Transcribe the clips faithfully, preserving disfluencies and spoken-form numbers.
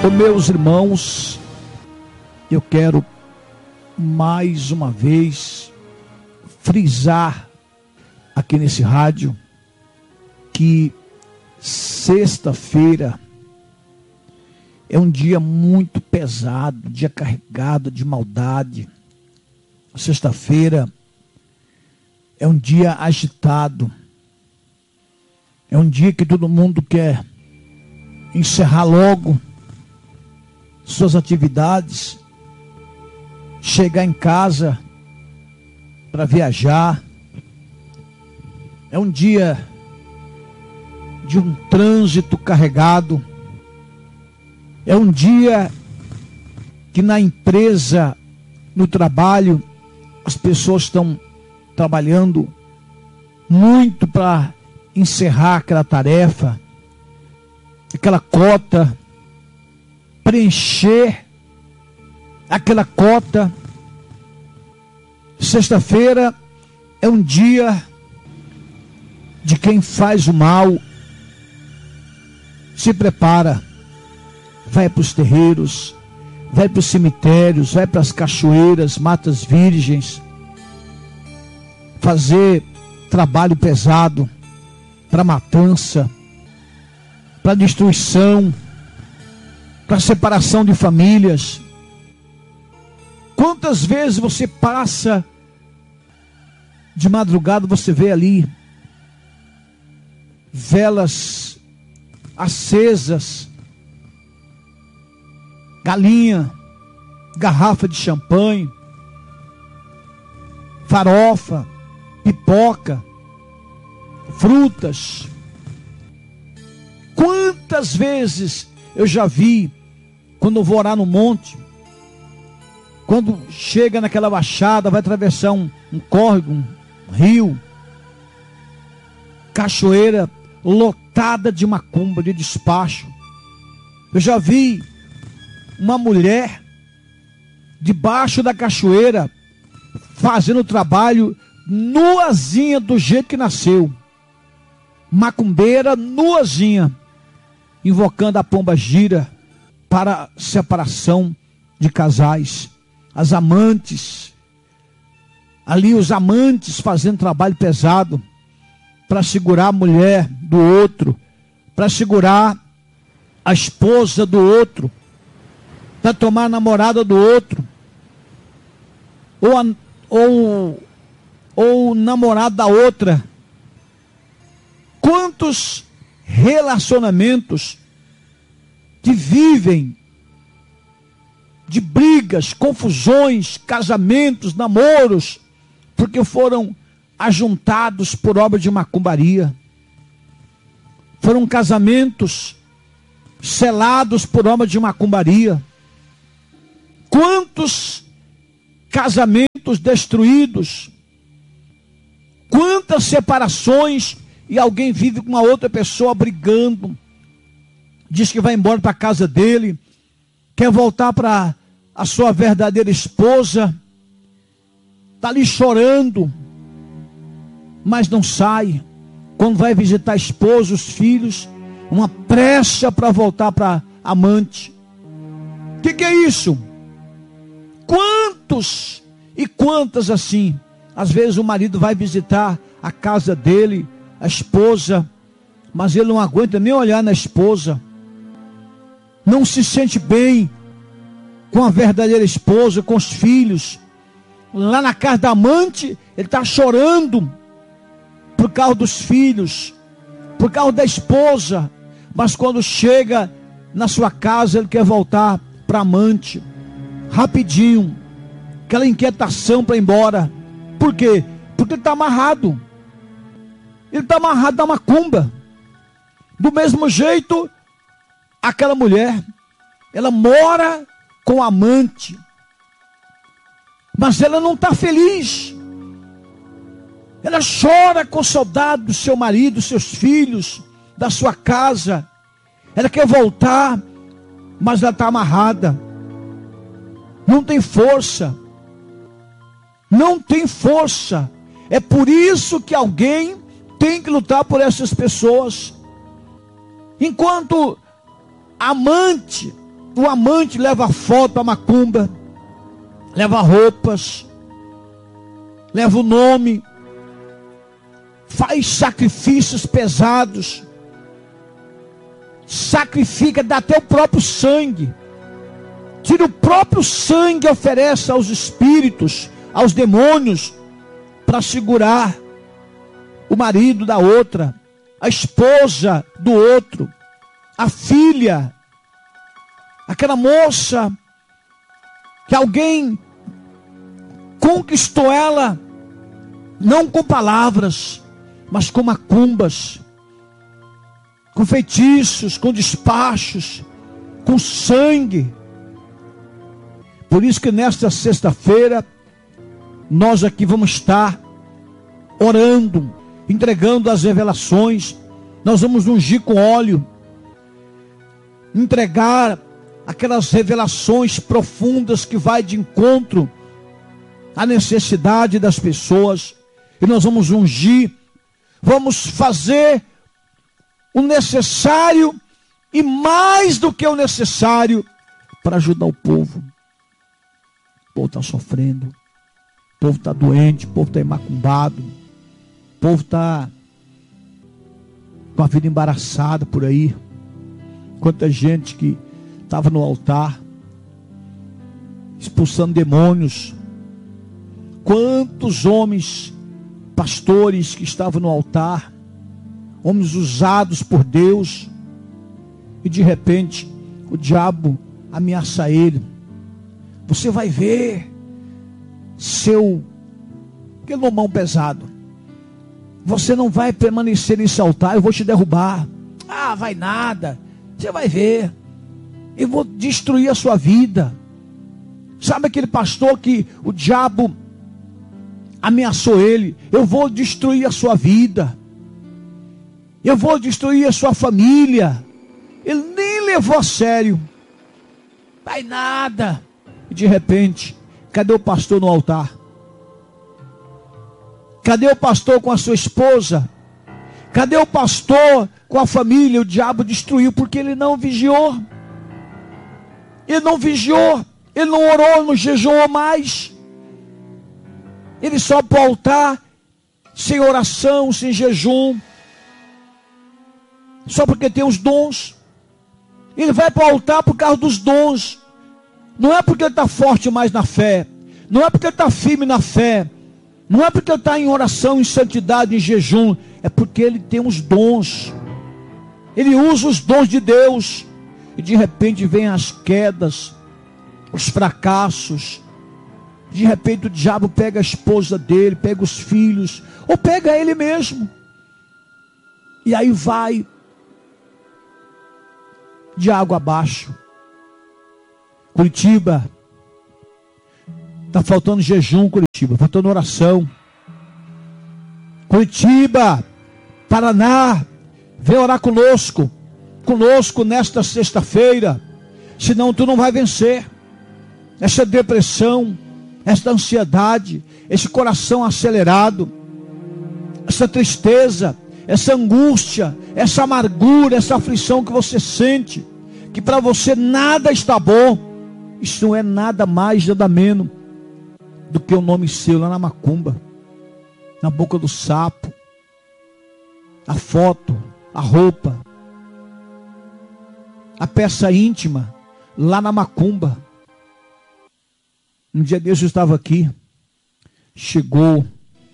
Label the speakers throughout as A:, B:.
A: Ô, meus irmãos, eu quero mais uma vez frisar aqui nesse rádio que sexta-feira é um dia muito pesado, dia carregado de maldade. Sexta-feira é um dia agitado, é um dia que todo mundo quer encerrar logo suas atividades, chegar em casa para viajar. É um dia de um trânsito carregado. É um dia que na empresa, no trabalho, as pessoas estão trabalhando muito para encerrar aquela tarefa, aquela cota, preencher aquela cota. Sexta-feira é um dia de quem faz o mal. Se prepara, vai para os terreiros, vai para os cemitérios, vai para as cachoeiras, matas virgens, fazer trabalho pesado para matança, para destruição, para separação de famílias. Quantas vezes você passa de madrugada, você vê ali velas acesas, galinha, garrafa de champanhe, farofa, pipoca, frutas. Quantas vezes eu já vi, quando eu vou orar no monte, quando chega naquela baixada, vai atravessar um, um córrego, um rio, cachoeira lotada de macumba, de despacho. Eu já vi uma mulher debaixo da cachoeira fazendo trabalho nuazinha do jeito que nasceu, macumbeira nuazinha, invocando a pomba gira para separação de casais. As amantes, ali os amantes fazendo trabalho pesado para segurar a mulher do outro, para segurar a esposa do outro, para tomar a namorada do outro, ou, a, ou, ou o namorado da outra. Quantos relacionamentos que vivem de brigas, confusões, casamentos, namoros, porque foram ajuntados por obra de macumbaria. Foram casamentos selados por obra de macumbaria. Quantos casamentos destruídos, quantas separações, e alguém vive com uma outra pessoa brigando, diz que vai embora para a casa dele, quer voltar para a sua verdadeira esposa, está ali chorando, mas não sai. Quando vai visitar a esposa, os filhos, uma pressa para voltar para amante. O que, que é isso? Quantos e quantas assim? Às vezes o marido vai visitar a casa dele, a esposa, mas ele não aguenta nem olhar na esposa, não se sente bem com a verdadeira esposa, com os filhos. Lá na casa da amante, ele está chorando por causa dos filhos, por causa da esposa, mas quando chega na sua casa, ele quer voltar para a amante, rapidinho, aquela inquietação para ir embora. Por quê? Porque ele está amarrado, ele está amarrado na macumba. Do mesmo jeito, aquela mulher, ela mora com o amante, mas ela não está feliz. Ela chora com saudade do seu marido, dos seus filhos, da sua casa. Ela quer voltar, mas ela está amarrada. Não tem força. Não tem força. É por isso que alguém tem que lutar por essas pessoas. Enquanto a amante o amante leva foto à macumba, leva roupas, leva o nome, faz sacrifícios pesados, sacrifica, dá até o próprio sangue, tira o próprio sangue e oferece aos espíritos, aos demônios, para segurar o marido da outra, a esposa do outro, a filha, aquela moça que alguém conquistou ela, não com palavras, mas com macumbas, com feitiços, com despachos, com sangue. Por isso que nesta sexta-feira, nós aqui vamos estar orando, entregando as revelações. Nós vamos ungir com óleo, entregar aquelas revelações profundas que vai de encontro à necessidade das pessoas. E nós vamos ungir, vamos fazer o necessário e mais do que o necessário para ajudar o povo. O povo está sofrendo, o povo está doente, o povo está emacumbado, o povo está com a vida embaraçada por aí. Quanta gente que estava no altar, expulsando demônios. Quantos homens, pastores que estavam no altar, homens usados por Deus, e de repente o diabo ameaça ele. Você vai ver seu, aquele mão pesado, você não vai permanecer nesse altar, eu vou te derrubar. Ah, vai nada, você vai ver, eu vou destruir a sua vida. Sabe aquele pastor que o diabo ameaçou ele? Eu vou destruir a sua vida, eu vou destruir a sua família. Ele nem levou a sério. Vai nada. E de repente, cadê o pastor no altar? Cadê o pastor com a sua esposa? Cadê o pastor com a família? O diabo destruiu porque ele não vigiou. Ele não vigiou. Ele não orou, não jejuou mais. Ele só para o altar, sem oração, sem jejum. Só porque tem os dons. Ele vai para o altar por causa dos dons. Não é porque ele está forte mais na fé. Não é porque ele está firme na fé. Não é porque ele está em oração, em santidade, em jejum. É porque ele tem os dons. Ele usa os dons de Deus. E de repente vem as quedas, os fracassos. De repente o diabo pega a esposa dele, pega os filhos, ou pega ele mesmo. E aí vai de água abaixo. Curitiba, está faltando jejum. Curitiba, faltando oração. Curitiba, Paraná, vem orar conosco, conosco nesta sexta-feira, senão tu não vai vencer essa depressão, essa ansiedade, esse coração acelerado, essa tristeza, essa angústia, essa amargura, essa aflição que você sente, que para você nada está bom. Isso não é nada mais, nada menos do que o nome seu lá na macumba, na boca do sapo, a foto, a roupa, a peça íntima lá na macumba. Um dia Deus estava aqui, chegou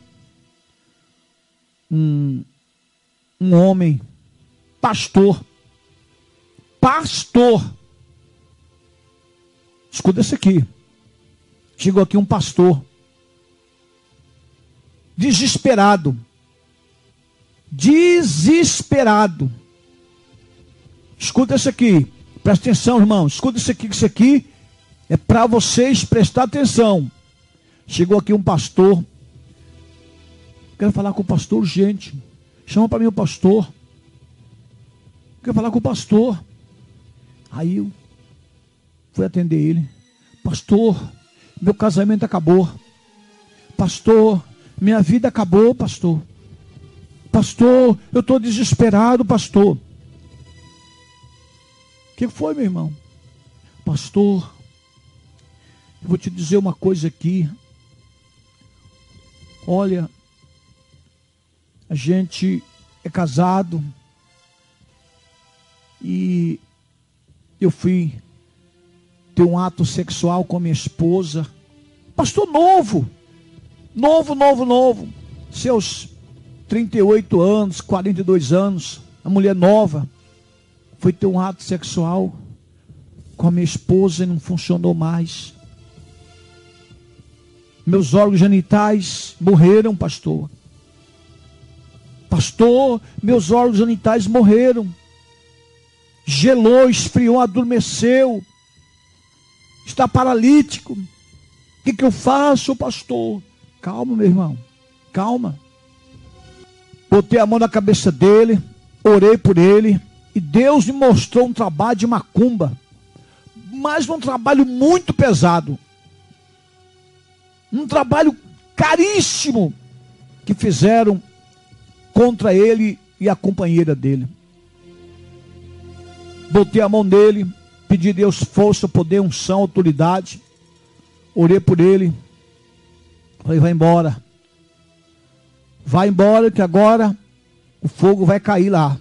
A: um, um homem, pastor, pastor, escuta isso aqui, chegou aqui um pastor, desesperado, desesperado, escuta isso aqui, presta atenção, irmão, escuta isso aqui, isso aqui é para vocês prestar atenção. Chegou aqui um pastor, quero falar com o pastor urgente, chama para mim o pastor, quero falar com o pastor. Aí eu fui atender ele. Pastor, meu casamento acabou. Pastor, minha vida acabou, pastor. Pastor, eu estou desesperado, pastor. O que foi, meu irmão? pastor, eu vou te dizer uma coisa aqui. Olha, a gente é casado e eu fui ter um ato sexual com minha esposa. Pastor novo, novo, novo, novo, seus trinta e oito anos, quarenta e dois anos, a mulher nova, foi ter um ato sexual com a minha esposa e não funcionou mais. Meus órgãos genitais morreram, pastor. Pastor, meus órgãos genitais morreram. Gelou, esfriou, adormeceu. Está paralítico. O que, que eu faço, pastor? Calma, meu irmão. Calma. Botei a mão na cabeça dele, orei por ele, e Deus me mostrou um trabalho de macumba, mas um trabalho muito pesado, um trabalho caríssimo, que fizeram contra ele e a companheira dele. Botei a mão nele, pedi a Deus força, poder, unção, autoridade, orei por ele, falei, vai embora, vai embora que agora o fogo vai cair lá.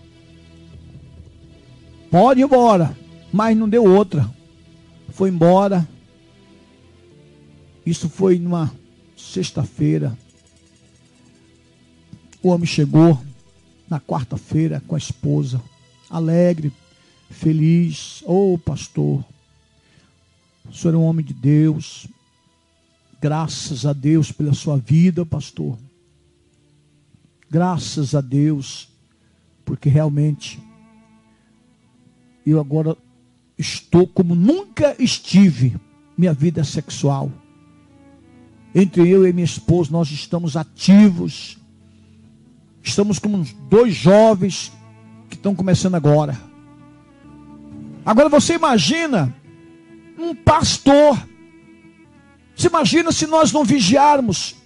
A: Pode ir embora. Mas não deu outra. Foi embora. Isso foi numa sexta-feira. O homem chegou na quarta-feira com a esposa, alegre, feliz. Ô, pastor, o senhor é um homem de Deus. Graças a Deus pela sua vida, pastor. Graças a Deus, porque realmente eu agora estou como nunca estive, minha vida sexual. Entre eu e minha esposa, nós estamos ativos. Estamos como dois jovens que estão começando agora. Agora você imagina um pastor. Você imagina se nós não vigiarmos.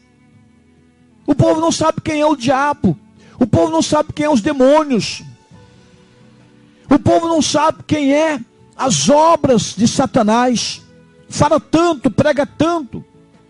A: O povo não sabe quem é o diabo. O povo não sabe quem é os demônios. O povo não sabe quem é as obras de Satanás. Fala tanto, prega tanto,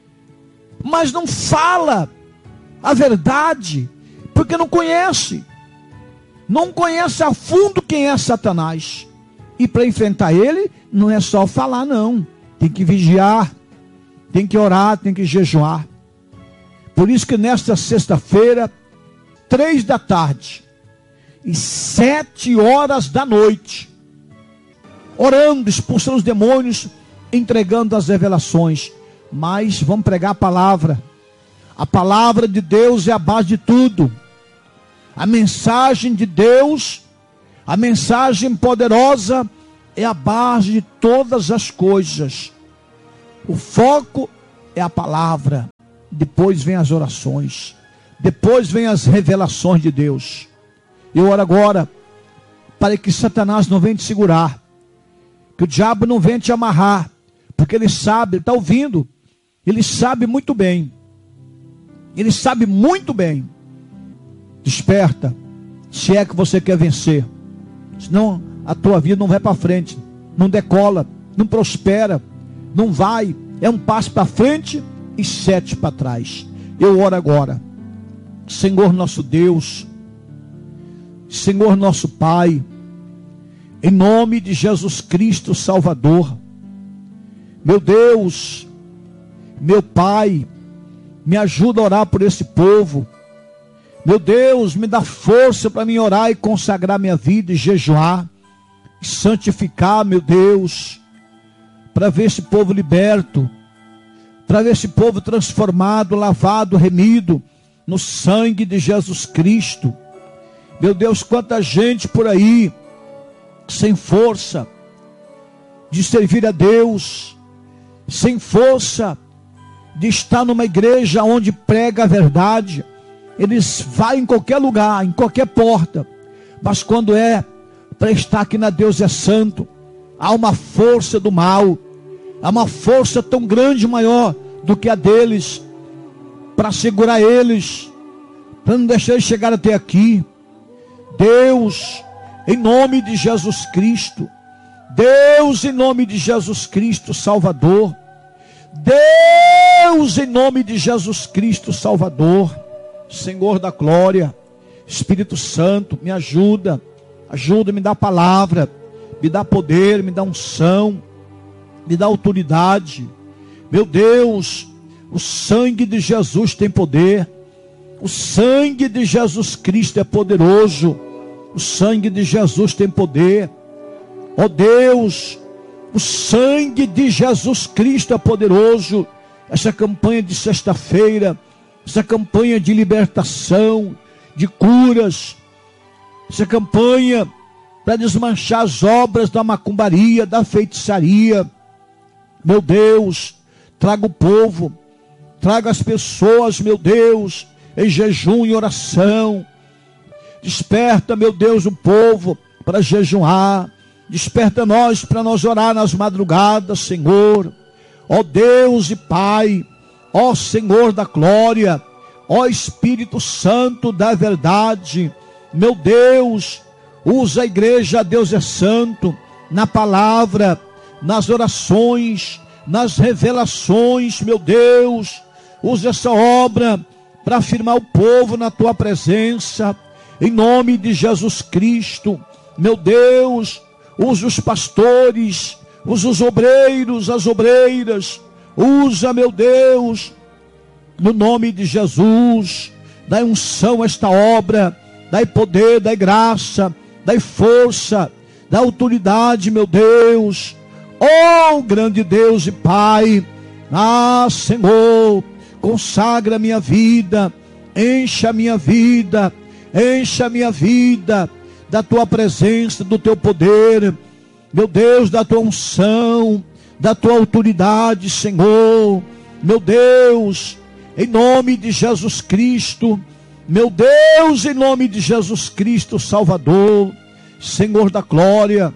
A: mas não fala a verdade, porque não conhece. Não conhece a fundo quem é Satanás. E para enfrentar ele, não é só falar não. Tem que vigiar, tem que orar, tem que jejuar. Por isso que nesta sexta-feira, três da tarde e sete horas da noite, orando, expulsando os demônios, entregando as revelações. Mas vamos pregar a palavra. A palavra de Deus é a base de tudo. A mensagem de Deus, a mensagem poderosa, é a base de todas as coisas. O foco é a palavra. Depois vem as orações. Depois vem as revelações de Deus. Eu oro agora para que Satanás não venha te segurar, que o diabo não venha te amarrar, porque ele sabe, ele está ouvindo, ele sabe muito bem, ele sabe muito bem. Desperta, se é que você quer vencer, senão a tua vida não vai para frente, não decola, não prospera, não vai, é um passo para frente e sete para trás. Eu oro agora, Senhor nosso Deus, Senhor nosso Pai, em nome de Jesus Cristo Salvador, meu Deus, meu Pai, me ajuda a orar por esse povo. Meu Deus, me dá força para mim orar e consagrar minha vida e jejuar, e santificar, meu Deus, para ver esse povo liberto, para ver esse povo transformado, lavado, remido no sangue de Jesus Cristo. Meu Deus, quanta gente por aí, sem força de servir a Deus, sem força de estar numa igreja onde prega a verdade. Eles vão em qualquer lugar, em qualquer porta, mas quando é para estar aqui na Deus é Santo, há uma força do mal, há uma força tão grande, maior do que a deles, para segurar eles, para não deixar eles chegar até aqui. Deus, em nome de Jesus Cristo, Deus, em nome de Jesus Cristo, Salvador. Deus, em nome de Jesus Cristo, Salvador. Senhor da glória, Espírito Santo, me ajuda. Ajuda, me dá palavra, me dá poder, me dá unção, me dá autoridade. Meu Deus, o sangue de Jesus tem poder. O sangue de Jesus Cristo é poderoso. O sangue de Jesus tem poder. Ó oh Deus, o sangue de Jesus Cristo é poderoso. Essa campanha de sexta-feira, essa campanha de libertação, de curas, essa campanha para desmanchar as obras da macumbaria, da feitiçaria. Meu Deus, traga o povo, traga as pessoas, meu Deus, em jejum e oração. Desperta, meu Deus, o povo para jejuar. Desperta nós para nós orar nas madrugadas, Senhor. Ó Deus e Pai, ó Senhor da glória, ó Espírito Santo da verdade. Meu Deus, usa a igreja, Deus é santo, na palavra, nas orações, nas revelações, meu Deus. Usa essa obra para afirmar o povo na tua presença, em nome de Jesus Cristo. Meu Deus, usa os pastores, usa os obreiros, as obreiras. Usa, meu Deus, no nome de Jesus. Dai unção a esta obra, dai poder, dai graça, dai força, dai autoridade, meu Deus. Oh, grande Deus e Pai. Ah, Senhor, consagra a minha vida, encha a minha vida, encha a minha vida da tua presença, do teu poder, meu Deus, da tua unção, da tua autoridade, Senhor. Meu Deus, em nome de Jesus Cristo, meu Deus, em nome de Jesus Cristo, Salvador, Senhor da glória,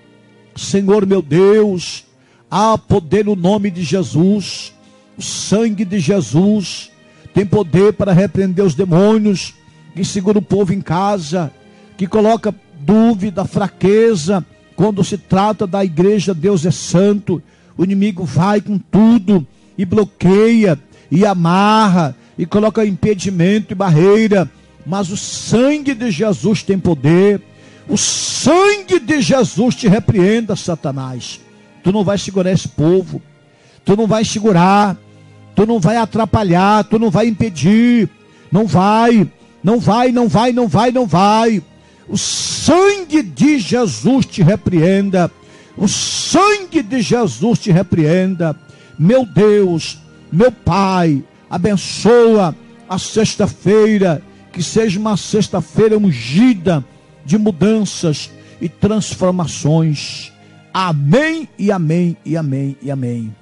A: Senhor meu Deus, há poder no nome de Jesus. O sangue de Jesus tem poder para repreender os demônios que segura o povo em casa, que coloca dúvida, fraqueza. Quando se trata da igreja, Deus é santo. O inimigo vai com tudo e bloqueia, e amarra, e coloca impedimento e barreira. Mas o sangue de Jesus tem poder. O sangue de Jesus te repreenda, Satanás. Tu não vai segurar esse povo. Tu não vai segurar. Tu não vai atrapalhar. Tu não vai impedir. Não vai. Não vai, não vai, não vai, não vai. O sangue de Jesus te repreenda. O sangue de Jesus te repreenda. Meu Deus, meu Pai, abençoa a sexta-feira. Que seja uma sexta-feira ungida de mudanças e transformações. Amém e amém e amém e amém.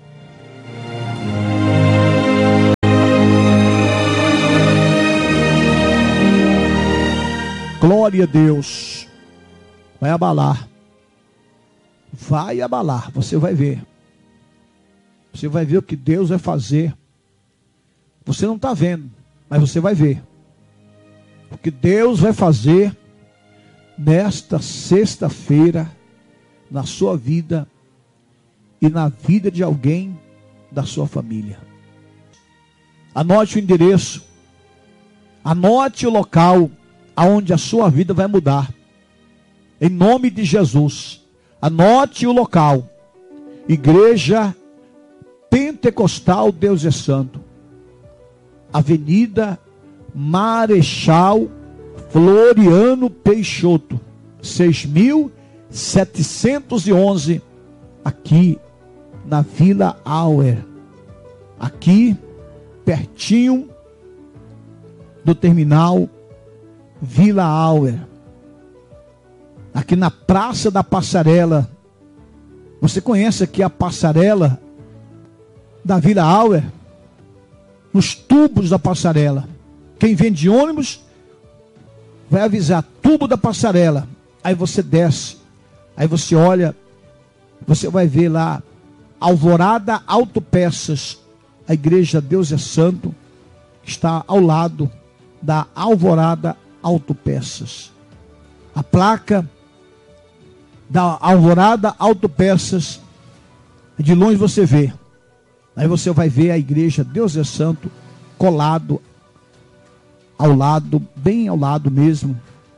A: Glória a Deus. Vai abalar. Vai abalar. Você vai ver. Você vai ver o que Deus vai fazer. Você não está vendo, mas você vai ver. O que Deus vai fazer nesta sexta-feira, na sua vida e na vida de alguém da sua família. Anote o endereço. Anote o local aonde a sua vida vai mudar. Em nome de Jesus. Anote o local. Igreja Pentecostal Deus é Santo. Avenida Marechal Floriano Peixoto, seis mil setecentos e onze, aqui na Vila Auer, aqui pertinho do terminal Vila Auer, aqui na Praça da Passarela. Você conhece aqui a passarela da Vila Auer? Nos tubos da passarela. Quem vem de ônibus vai avisar, tubo da passarela. Aí você desce, aí você olha, você vai ver lá Alvorada Autopeças. A igreja Deus é Santo está ao lado da Alvorada Autopeças. A placa da Alvorada Autopeças. De longe você vê. Aí você vai ver a igreja Deus é Santo colado ao lado, bem ao lado mesmo,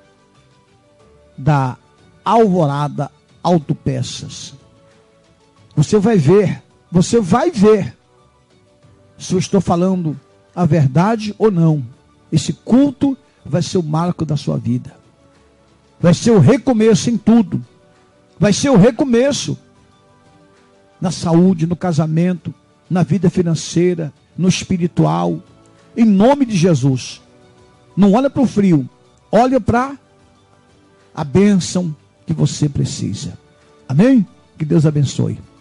A: da Alvorada Autopeças. Você vai ver, você vai ver se eu estou falando a verdade ou não. Esse culto vai ser o marco da sua vida. Vai ser o recomeço em tudo. Vai ser o recomeço na saúde, no casamento, na vida financeira, no espiritual. Em nome de Jesus. Não olha para o frio, olha para a bênção que você precisa. Amém? Que Deus abençoe.